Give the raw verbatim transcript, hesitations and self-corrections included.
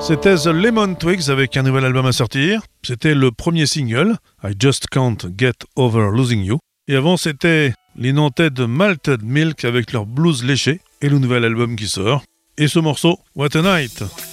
C'était The Lemon Twigs avec un nouvel album à sortir. C'était le premier single, I Just Can't Get Over Losing You. Et avant, c'était les Nantais de Malted Milk avec leur blues léché et le nouvel album qui sort. Et ce morceau, What a Night!